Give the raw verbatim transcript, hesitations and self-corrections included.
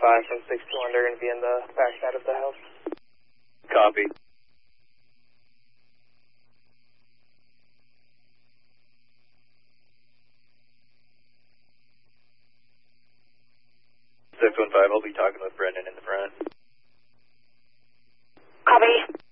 five, seven six two one, they're going to be in the back side of the house. Copy. six one five, I'll be talking with Brendan in the front. Copy.